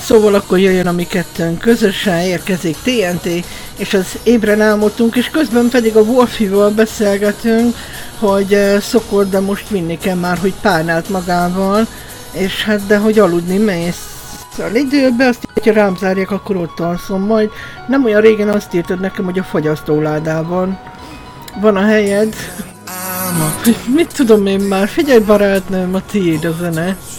Szóval akkor jöjjön a mi kettőnk közösen, érkezik TNT, és az ébren álmodtunk, és közben pedig a Wolfival beszélgetünk, hogy Szokor, de most vinni kell már, hogy párnát magával, és hát de hogy aludni mész. Szóval időben azt így, hogy rám zárják, akkor ott alszom majd. Nem olyan régen azt írtad nekem, hogy a fogyasztóládában van a helyed. Mit tudom én már, figyelj barátnőm, a tiéd a zene.